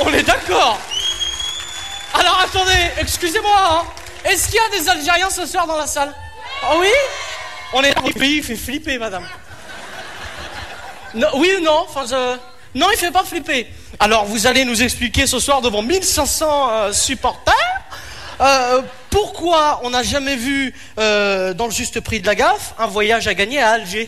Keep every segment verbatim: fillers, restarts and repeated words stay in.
On est d'accord. Alors attendez, excusez-moi, hein. Est-ce qu'il y a des Algériens ce soir dans la salle? Ah oui? On est dans le pays, il fait flipper, madame. Non, oui ou non? Enfin, je... Non, il fait pas flipper. Alors, vous allez nous expliquer ce soir devant mille cinq cents euh, supporters euh, pourquoi on n'a jamais vu, euh, dans le juste prix de la gaffe, un voyage à gagner à Alger.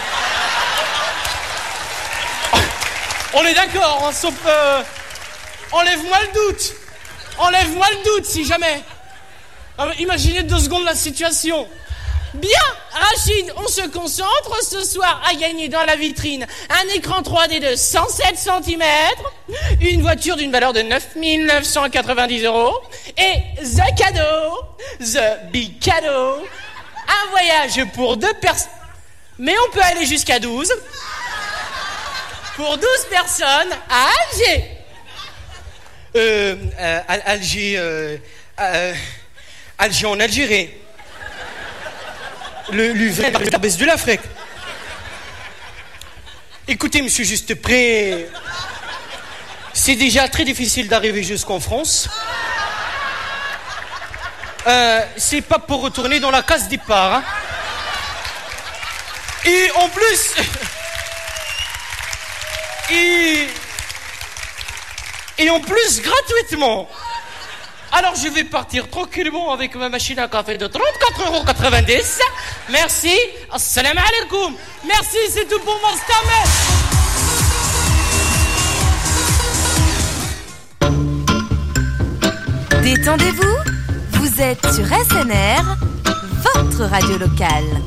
On est d'accord, hein, sauf... Euh, enlève-moi le doute. Enlève-moi le doute, si jamais. Alors, imaginez deux secondes la situation. Bien, Rachid, on se concentre ce soir à gagner dans la vitrine un écran trois D de cent sept centimètres, une voiture d'une valeur de neuf mille neuf cent quatre-vingt-dix euros et the cadeau, the big cadeau, un voyage pour deux personnes, mais on peut aller jusqu'à douze, pour douze personnes à Alger. Euh, euh Alger, euh, euh, Alger en Algérie. Le, le vrai la baisse de l'Afrique. Écoutez, monsieur Juste Près, c'est déjà très difficile d'arriver jusqu'en France. Euh, c'est pas pour retourner dans la case départ. Hein. Et en plus... et... Et en plus, gratuitement. Alors je vais partir tranquillement avec ma machine à café de trente-quatre euros quatre-vingt-dix. Merci. Assalamu alaikum. Merci, c'est tout pour moi, Stammer. Détendez-vous. Vous êtes sur S N R, votre radio locale.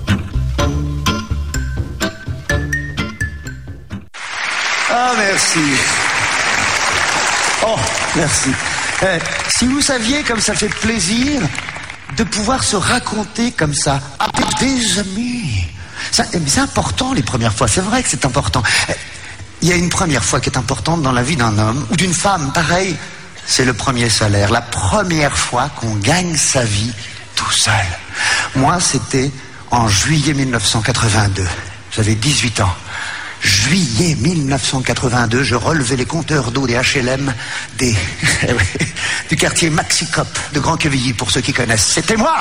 Ah, merci. Oh, merci. Eh, si vous saviez comme ça fait plaisir de pouvoir se raconter comme ça avec des amis. Ça, mais c'est important les premières fois, c'est vrai que c'est important. Eh, il y a une première fois qui est importante dans la vie d'un homme ou d'une femme, pareil, c'est le premier salaire. La première fois qu'on gagne sa vie tout seul. Moi, c'était en juillet mille neuf cent quatre-vingt-deux. J'avais dix-huit ans. Juillet mille neuf cent quatre-vingt-deux, je relevais les compteurs d'eau des H L M des, du quartier Maxicop de Grand-Quevilly, pour ceux qui connaissent. C'était moi.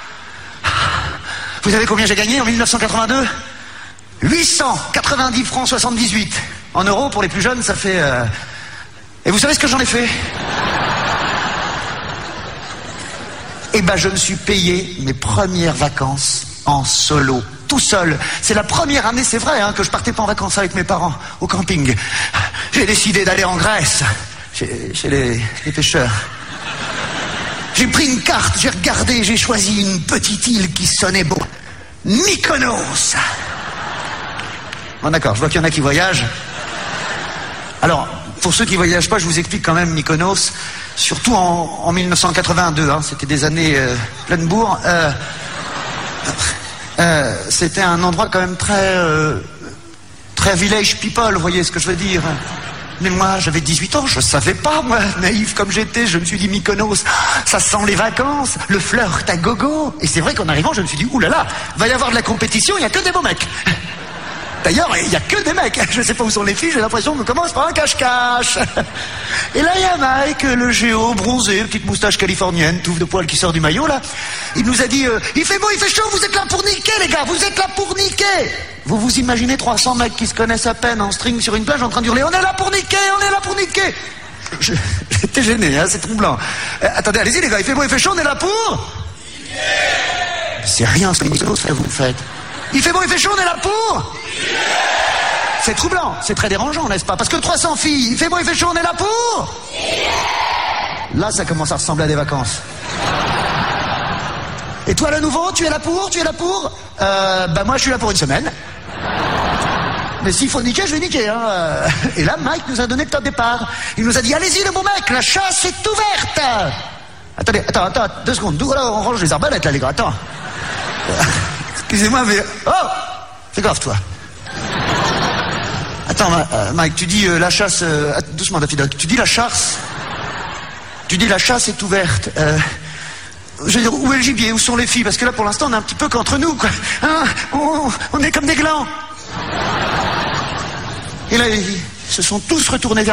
Vous savez combien j'ai gagné en mille neuf cent quatre-vingt-deux? huit cent quatre-vingt-dix francs soixante-dix-huit. En euros, pour les plus jeunes, ça fait... Euh... Et vous savez ce que j'en ai fait? Eh ben, je me suis payé mes premières vacances en solo. Tout seul. C'est la première année, c'est vrai, hein, que je partais pas en vacances avec mes parents au camping. J'ai décidé d'aller en Grèce, chez, chez les, les pêcheurs. J'ai pris une carte, j'ai regardé, j'ai choisi une petite île qui sonnait beau. Mykonos. Bon d'accord, je vois qu'il y en a qui voyagent. Alors, pour ceux qui voyagent pas, je vous explique quand même Mykonos, surtout en, en mille neuf cent quatre-vingt-deux, hein, c'était des années euh, pleines bourre. Euh, Euh, c'était un endroit quand même très euh, très village people, vous voyez ce que je veux dire. Mais moi j'avais dix-huit ans, je savais pas, moi, naïf comme j'étais, je me suis dit Mykonos, ça sent les vacances, le flirt à gogo. Et c'est vrai qu'en arrivant je me suis dit oulala, va y avoir de la compétition, il y a que des beaux mecs. D'ailleurs, il n'y a que des mecs. Je sais pas où sont les filles, j'ai l'impression qu'on commence par un cache-cache. Et là, il y a Mike, le géo, bronzé, petite moustache californienne, touffe de poils qui sort du maillot, là. Il nous a dit, euh, il fait beau, il fait chaud, vous êtes là pour niquer, les gars, vous êtes là pour niquer. Vous vous imaginez trois cents mecs qui se connaissent à peine en string sur une plage en train de hurler, on est là pour niquer, on est là pour niquer. Je, j'étais gêné, hein, c'est troublant. Euh, attendez, allez-y, les gars, il fait beau, il fait chaud, on est là pour... C'est rien, ce que vous faites. Il fait beau, il fait chaud, on est là pour... C'est troublant, c'est très dérangeant, n'est-ce pas? Parce que trois cents filles, il fait beau, il fait chaud, on est là pour... Là, ça commence à ressembler à des vacances. Et toi, le nouveau, tu es là pour? Tu es là pour? Euh, bah moi, je suis là pour une semaine. Mais s'il faut niquer, je vais niquer, hein. Et là, Mike nous a donné le top départ. Il nous a dit, allez-y, le beau mec, la chasse est ouverte. Attendez, attends, attends, deux secondes. D'où là, on range les arbalètes, là, les gars, attends. Excusez-moi, mais... Oh! Fais gaffe, toi. Attends, euh, Mike, tu dis euh, la chasse... Euh, doucement, Daffy, tu dis la chasse... Tu dis la chasse est ouverte. Euh, je veux dire, où est le gibier? Où sont les filles? Parce que là, pour l'instant, on est un petit peu qu'entre nous, quoi. Hein, on, on est comme des glands. Et là, ils se sont tous retournés vers